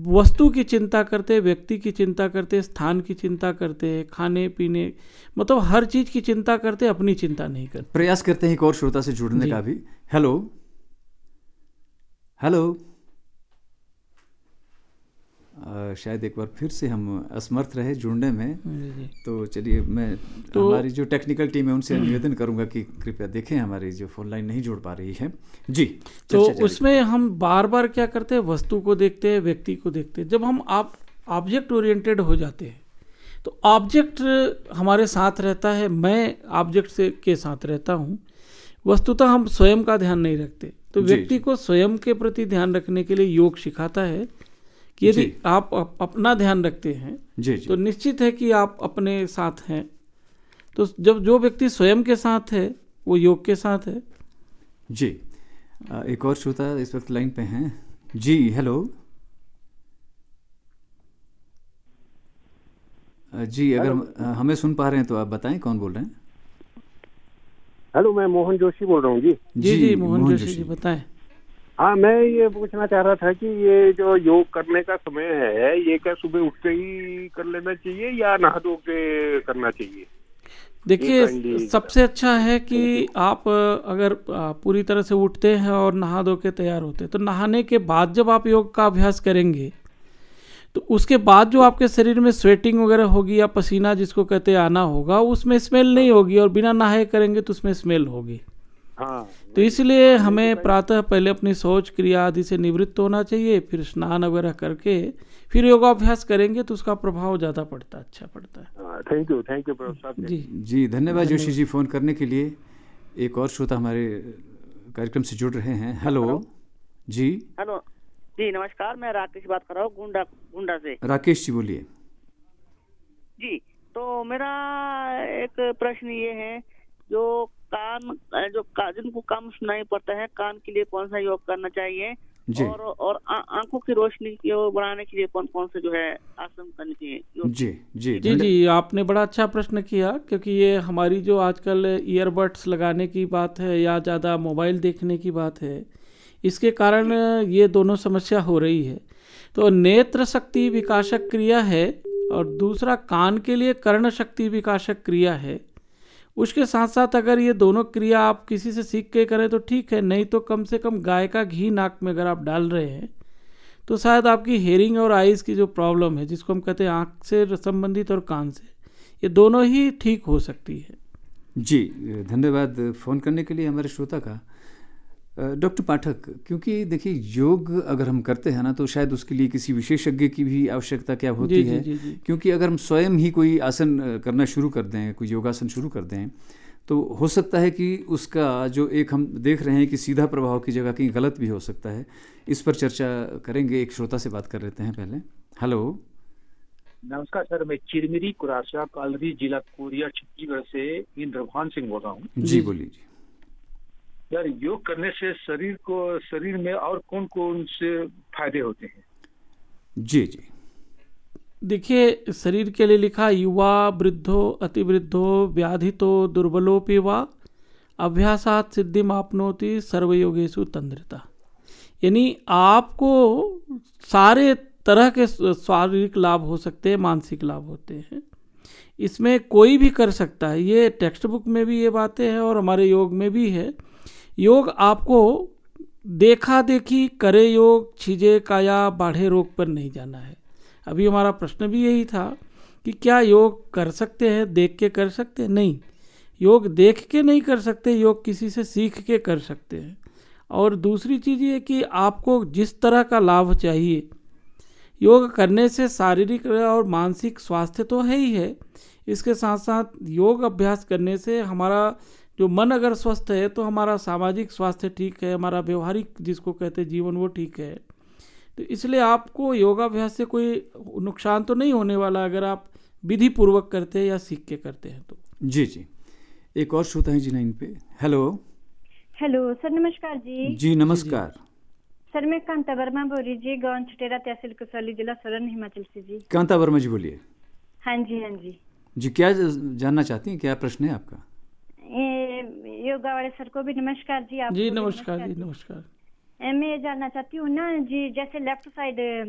वस्तु की चिंता करते, व्यक्ति की चिंता करते, स्थान की चिंता करते, खाने पीने, मतलब हर चीज की चिंता करते, अपनी चिंता नहीं करते। प्रयास करते हैं एक और श्रोता से जुड़ने का भी। Hello hello. शायद एक बार फिर से हम असमर्थ रहे जुड़ने में। तो चलिए, मैं हमारी जो टेक्निकल टीम है उनसे निवेदन करूंगा कि कृपया देखें, हमारी जो फोन लाइन नहीं जोड़ पा रही है जी। तो उसमें हम बार बार क्या करते हैं, वस्तु को देखते हैं, व्यक्ति को देखते हैं। जब हम ऑब्जेक्ट ओरिएंटेड हो जाते हैं तो ऑब्जेक्ट हमारे साथ रहता है, मैं ऑब्जेक्ट से के साथ रहता हूँ। वस्तुतः हम स्वयं का ध्यान नहीं रखते। तो व्यक्ति को स्वयं के प्रति ध्यान रखने के लिए योग सिखाता है कि यदि आप अपना ध्यान रखते हैं तो निश्चित है कि आप अपने साथ हैं। तो जब जो व्यक्ति स्वयं के साथ है वो योग के साथ है जी। एक और श्रोता इस वक्त लाइन पे हैं जी। हेलो जी, अगर हमें सुन पा रहे हैं तो आप बताएं कौन बोल रहे हैं। हेलो, मैं मोहन जोशी बोल रहा हूँ जी। जी मोहन जोशी जी बताएं। हाँ, मैं ये पूछना चाह रहा था कि ये जो योग करने का समय है, ये क्या सुबह उठते ही कर लेना चाहिए या नहा धो के करना चाहिए? देखिए, सबसे अच्छा है कि आप अगर पूरी तरह से उठते हैं और नहा धो के तैयार होते हैं तो नहाने के बाद जब आप योग का अभ्यास करेंगे तो उसके बाद जो आपके शरीर में स्वेटिंग वगैरह होगी या पसीना जिसको कहते हैं आना होगा, उसमें स्मेल नहीं होगी, और बिना नहाए करेंगे तो उसमें स्मेल होगी। हाँ, तो इसलिए हमें प्रातः पहले अपनी शौच क्रिया आदि से निवृत्त होना चाहिए, फिर स्नान वगैरह करके फिर योगाभ्यास करेंगे तो उसका प्रभाव ज़्यादा पड़ता है, अच्छा पड़ता है। थैंक यू प्रोफेसर जी धन्यवाद जोशी जी फ़ोन करने के लिए। एक और श्रोता हमारे कार्यक्रम से जुड़ रहे हैं। हेलो जी। हेलो जी, नमस्कार, मैं राकेश बात कर रहा हूँ गुंडा से। राकेश जी बोलिए। जी, तो मेरा एक प्रश्न ये है, जो जिनको काम सुनाई पड़ता है, कान के लिए कौन सा योग करना चाहिए और आंखों की रोशनी को बढ़ाने के लिए कौन कौन से जो है आसन करने चाहिए? जी, आपने बड़ा अच्छा प्रश्न किया, क्योंकि ये हमारी जो आजकल ईयरबड्स लगाने की बात है या ज़्यादा मोबाइल देखने की बात है, इसके कारण ये दोनों समस्या हो रही है। तो नेत्र शक्ति विकासक क्रिया है और दूसरा कान के लिए कर्ण शक्ति विकासक क्रिया है। उसके साथ साथ अगर ये दोनों क्रिया आप किसी से सीख के करें तो ठीक है, नहीं तो कम से कम गाय का घी नाक में अगर आप डाल रहे हैं तो शायद आपकी हेयरिंग और आइज़ की जो प्रॉब्लम है, जिसको हम कहते हैं आँख से संबंधित और कान से, ये दोनों ही ठीक हो सकती है। जी धन्यवाद फ़ोन करने के लिए हमारे श्रोता का। डॉक्टर पाठक, क्योंकि देखिए योग अगर हम करते हैं ना तो शायद उसके लिए किसी विशेषज्ञ की भी आवश्यकता क्या होती है। क्योंकि अगर हम स्वयं ही कोई आसन करना शुरू कर दें, कोई योगासन शुरू कर दें, तो हो सकता है कि उसका जो एक हम देख रहे हैं कि सीधा प्रभाव की जगह कहीं गलत भी हो सकता है। इस पर चर्चा करेंगे। एक श्रोता से बात कर लेते हैं पहले। हेलो नमस्कार सर, मैं चिरमिरी कुरासा कालरी जिला कोरिया छत्तीसगढ़ से इंद्रभान सिंह बोल रहा हूँ। जी बोलिए जी। यार, योग करने से शरीर में और कौन कौन से फायदे होते हैं? जी देखिए, शरीर के लिए लिखा, युवा वृद्धो अतिवृद्धो व्याधितो दुर्बलोपि वा अभ्यासात सिद्धिम आपनोति सर्वयोगेषु तंद्रिता। यानी आपको सारे तरह के शारीरिक लाभ हो सकते हैं, मानसिक लाभ होते हैं, इसमें कोई भी कर सकता है। ये टेक्स्ट बुक में भी ये बातें हैं और हमारे योग में भी है। योग आपको देखा देखी करे योग, छिजे काया बाढ़े रोग पर नहीं जाना है। अभी हमारा प्रश्न भी यही था कि क्या योग कर सकते हैं, देख के कर सकते हैं? नहीं, योग देख के नहीं कर सकते, योग किसी से सीख के कर सकते हैं। और दूसरी चीज़ ये कि आपको जिस तरह का लाभ चाहिए, योग करने से शारीरिक और मानसिक स्वास्थ्य तो है ही है, इसके साथ साथ योग अभ्यास करने से हमारा जो मन अगर स्वस्थ है तो हमारा सामाजिक स्वास्थ्य ठीक है, हमारा व्यवहारिक जिसको कहते हैं जीवन वो ठीक है। तो इसलिए आपको योगाभ्यास से कोई नुकसान तो नहीं होने वाला अगर आप विधि पूर्वक करते हैं या सीख के करते हैं तो। जी एक और श्रोता है जी लाइन पे। हेलो सर, नमस्कार जी। जी नमस्कार सर, मैं कांता वर्मा बोल रही जी, गाँव छटेरा तहसील कुशवाली, जिला सोलन, हिमाचल से जी। कांता वर्मा जी बोलिए। हाँ जी जी, क्या जानना चाहती हैं, क्या प्रश्न है आपका? योगा वाले सर को भी नमस्कार जी। आप जी नमस्कार जी। नमस्कार। मैं ये जानना चाहती हूँ ना जी, जैसे लेफ्ट साइड